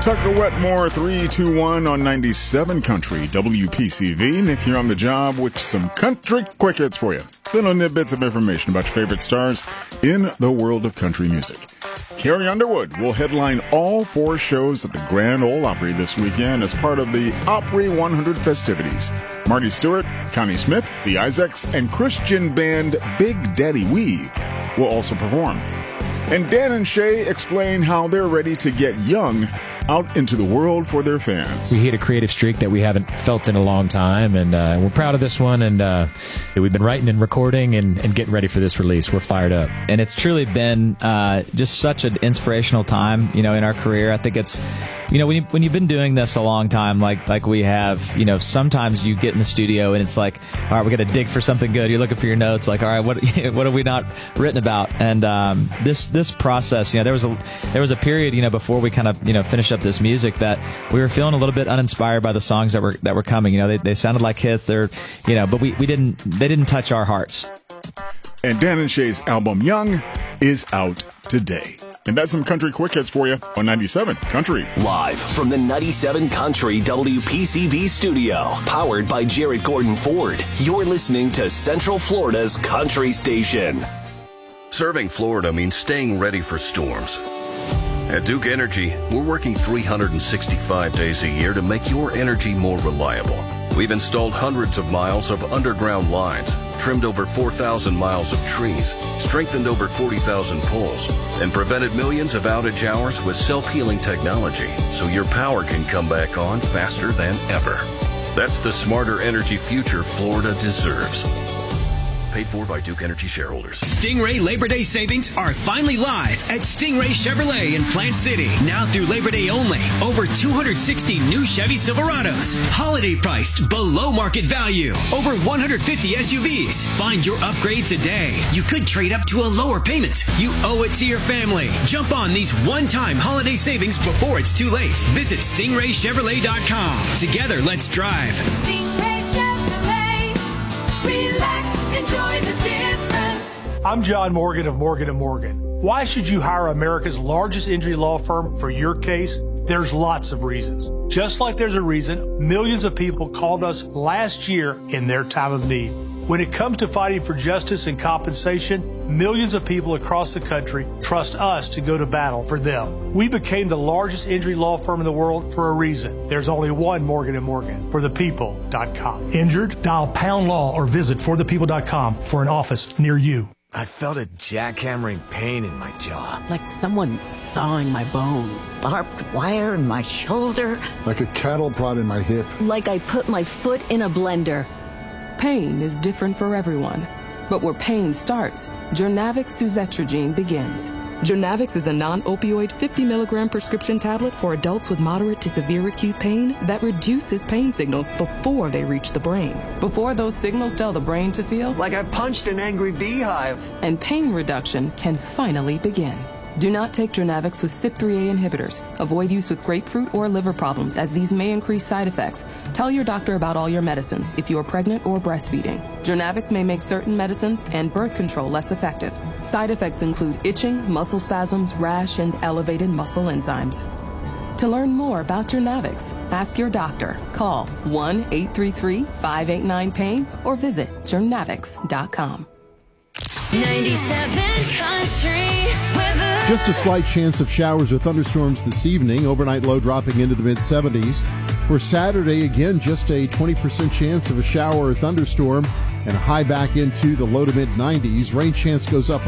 Tucker Wetmore, 321 on 97 Country, WPCV. Nick here on the job with some country quick hits for you. Little tidbits of information about your favorite stars in the world of country music. Carrie Underwood will headline all 4 shows at the Grand Ole Opry this weekend as part of the Opry 100 festivities. Marty Stewart, Connie Smith, the Isaacs, and Christian band Big Daddy Weave will also perform. And Dan and Shay explain how they're ready to get young out into the world for their fans. We hit a creative streak that we haven't felt in a long time, and we're proud of this one, and we've been writing and recording and getting ready for this release. We're fired up. And it's truly been just such an inspirational time, in our career. I think it's, when you've been doing this a long time, like we have, sometimes you get in the studio and it's like, all right, we got to dig for something good. You're looking for your notes, like, all right, what have we not written about? And this process, there was a period, before we kind of, finished up this music that we were feeling a little bit uninspired by the songs that were coming. They sounded like hits. They didn't touch our hearts. And Dan and Shay's album Young is out today. And that's some country quick hits for you on 97 Country. Live from the 97 Country WPCV studio, powered by Jared Gordon Ford. You're listening to Central Florida's country station. Serving Florida means staying ready for storms. At Duke Energy, we're working 365 days a year to make your energy more reliable. We've installed hundreds of miles of underground lines, trimmed over 4,000 miles of trees, strengthened over 40,000 poles, and prevented millions of outage hours with self-healing technology so your power can come back on faster than ever. That's the smarter energy future Florida deserves. Paid for by Duke Energy shareholders. Stingray Labor Day savings are finally live at Stingray Chevrolet in Plant City. Now through Labor Day only. Over 260 new Chevy Silverados. Holiday priced below market value. Over 150 SUVs. Find your upgrade today. You could trade up to a lower payment. You owe it to your family. Jump on these one-time holiday savings before it's too late. Visit StingrayChevrolet.com. Together, let's drive. Stingray Chevrolet. Relax. Enjoy the difference. I'm John Morgan of Morgan & Morgan. Why should you hire America's largest injury law firm for your case? There's lots of reasons. Just like there's a reason millions of people called us last year in their time of need. When it comes to fighting for justice and compensation, millions of people across the country trust us to go to battle for them. We became the largest injury law firm in the world for a reason. There's only one Morgan & Morgan, forthepeople.com. Injured? Dial #law or visit forthepeople.com for an office near you. I felt a jackhammering pain in my jaw. Like someone sawing my bones. Barbed wire in my shoulder. Like a cattle prod in my hip. Like I put my foot in a blender. Pain is different for everyone, but where pain starts, Jurnavix suzetrigine begins. Jurnavix is a non-opioid 50 milligram prescription tablet for adults with moderate to severe acute pain that reduces pain signals before they reach the brain. Before those signals tell the brain to feel like I punched an angry beehive. And pain reduction can finally begin. Do not take Jurnavix with CYP3A inhibitors. Avoid use with grapefruit or liver problems, as these may increase side effects. Tell your doctor about all your medicines if you are pregnant or breastfeeding. Jurnavix may make certain medicines and birth control less effective. Side effects include itching, muscle spasms, rash, and elevated muscle enzymes. To learn more about Jurnavix, ask your doctor. Call 1-833-589-PAIN or visit jurnavix.com. 97 Country weather. Just a slight chance of showers or thunderstorms this evening. Overnight low dropping into the mid-70s. For Saturday, again, just a 20% chance of a shower or thunderstorm and a high back into the low to mid-90s. Rain chance goes up